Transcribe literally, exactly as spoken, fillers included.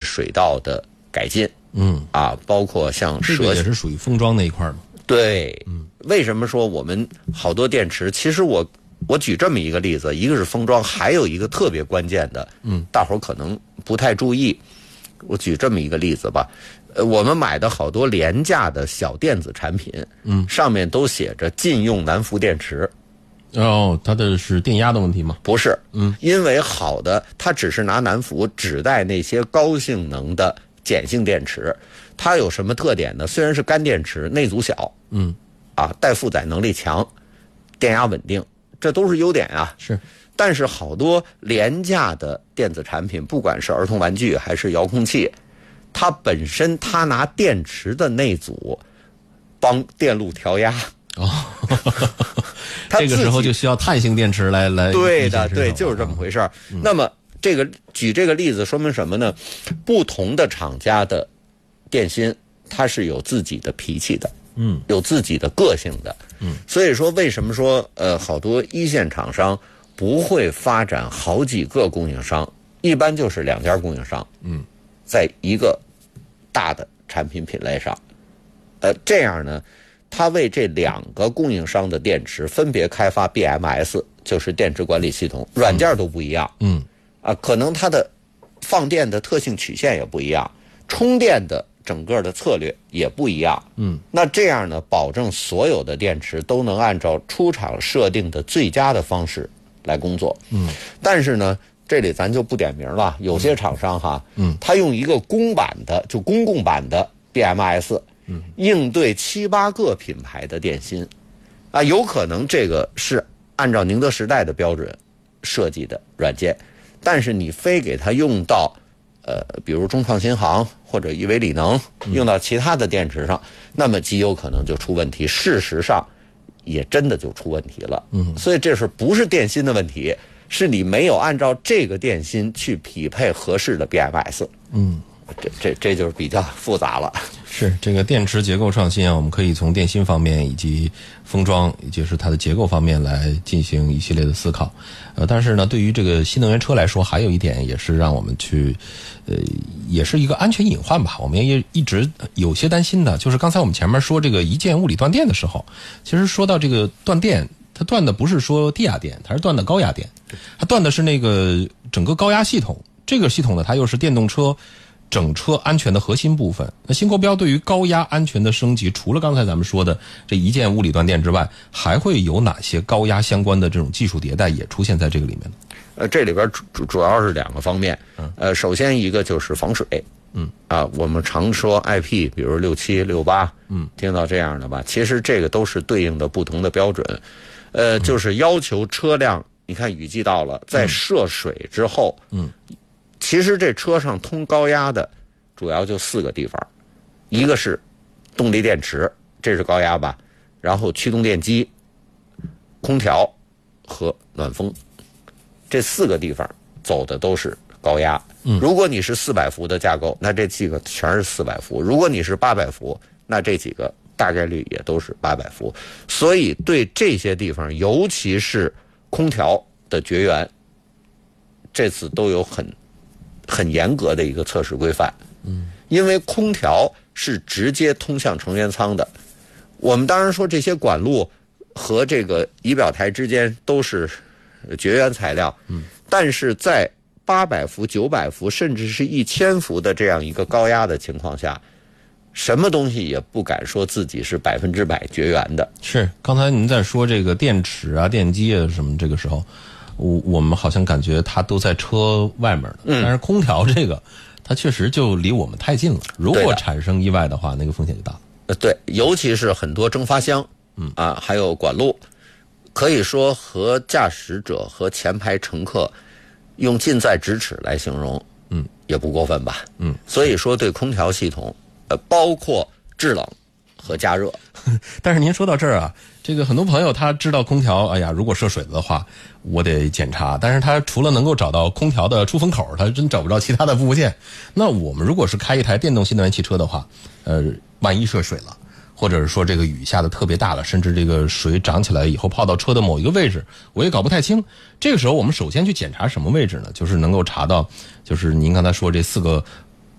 水道的改进， 嗯啊，包括像这个也是属于封装那一块嘛。 对， 嗯， 为什么说我们好多电池？其实我我举这么一个例子，一个是封装，还有一个特别关键的， 嗯， 大伙儿可能不太注意。我举这么一个例子吧，呃，我们买的好多廉价的小电子产品， 嗯， 上面都写着禁用南孚电池。 哦，它的是电压的问题吗？ 不是， 嗯， 因为好的，它只是拿南孚指代那些高性能的碱性电池。它有什么特点呢？虽然是干电池，内阻小， 嗯， 啊，待负载能力强，电压稳定，这都是优点啊。 是， 但是好多廉价的电子产品，不管是儿童玩具还是遥控器，它本身它拿电池的内阻帮电路调压。 哦，这个时候就需要碳性电池来来。 对的，对，就是这么回事儿。嗯、那么这个举这个例子说明什么呢？不同的厂家的电芯，它是有自己的脾气的， 嗯， 有自己的个性的， 嗯。 所以说，为什么说呃，好多一线厂商不会发展好几个供应商，一般就是两家供应商， 嗯，在一个大的产品品类上，呃，这样呢。他为这两个供应商的电池分别开发 B M S， 就是电池管理系统，软件都不一样。 嗯， 啊，可能它的放电的特性曲线也不一样，充电的整个的策略也不一样。 嗯， 那这样呢，保证所有的电池都能按照出厂设定的最佳的方式来工作。 嗯， 但是呢，这里咱就不点名了，有些厂商哈， 嗯， 他用一个公版的，就公共版的 B M S。应对七八个品牌的电芯，啊，有可能这个是按照宁德时代的标准设计的软件，但是你非给它用到，呃，比如中创新航或者亿维锂能，用到其他的电池上，嗯、那么极有可能就出问题。事实上，也真的就出问题了。 嗯， 所以这是不是电芯的问题？是你没有按照这个电芯去匹配合适的 B M S。 嗯。 这这这就是比较复杂了。 是这个电池结构创新啊，我们可以从电芯方面以及封装，也就是它的结构方面来进行一系列的思考。呃，但是呢，对于这个新能源车来说，还有一点也是让我们去，呃，也是一个安全隐患吧。我们也一直有些担心的，就是刚才我们前面说这个一键物理断电的时候，其实说到这个断电，它断的不是说低压电，它是断的高压电，它断的是那个整个高压系统。这个系统呢，它又是电动车整车安全的核心部分。那新国标对于高压安全的升级，除了刚才咱们说的这一键物理断电之外，还会有哪些高压相关的这种技术迭代也出现在这个里面呢？ 呃，这里边主主要是两个方面。呃，首先一个就是防水。 嗯啊，我们常说 I P， 比如六七、六八， 嗯， 听到这样的吧？其实这个都是对应的不同的标准。呃，就是要求车辆，你看雨季到了，在涉水之后， 嗯。 其实这车上通高压的主要就四个地方，一个是动力电池，这是高压吧，然后驱动电机、空调和暖风，这四个地方走的都是高压。 嗯， 如果你是四百伏的架构，那这几个全是四百伏；如果你是八百伏，那这几个大概率也都是八百伏。所以对这些地方，尤其是空调的绝缘，这次都有很很严格的一个测试规范。 嗯， 因为空调是直接通向成员舱的，我们当然说这些管路和这个仪表台之间都是绝缘材料， 嗯， 但是在八百伏、九百伏甚至是一千伏的这样一个高压的情况下，什么东西也不敢说自己是百分之百绝缘的。 是，刚才您在说这个电池啊、电机啊什么，这个时候，我我们好像感觉它都在车外面呢， 嗯， 但是空调这个，它确实就离我们太近了。如果产生意外的话，那个风险就大了。 呃，对，尤其是很多蒸发箱， 嗯啊，还有管路，可以说和驾驶者和前排乘客用近在咫尺来形容， 嗯， 也不过分吧？ 嗯， 所以说对空调系统，呃，包括制冷和加热。 但是您说到这儿啊，这个很多朋友他知道空调，哎呀，如果涉水了的话，我得检查。但是他除了能够找到空调的出风口，他真找不着其他的部部件。那我们如果是开一台电动新能源汽车的话，呃，万一涉水了，或者是说这个雨下的特别大了，甚至这个水涨起来以后泡到车的某一个位置，我也搞不太清。这个时候我们首先去检查什么位置呢？就是能够查到，就是您刚才说这四个